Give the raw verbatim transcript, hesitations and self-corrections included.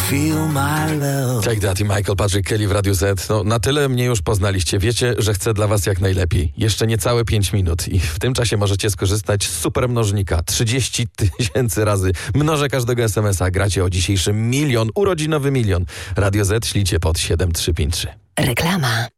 feel my love. Take That i Michael Patrick Kelly w Radiu Z. No, na tyle mnie już poznaliście. Wiecie, że chcę dla was jak najlepiej. Jeszcze niecałe pięć minut i w tym czasie możecie skorzystać z super mnożnika. trzydzieści tysięcy razy mnożę każdego es em es a. Gracie o dzisiejszy milion, urodzinowy milion. Radio Z ślicie pod siedem trzy pięć trzy. Reklama.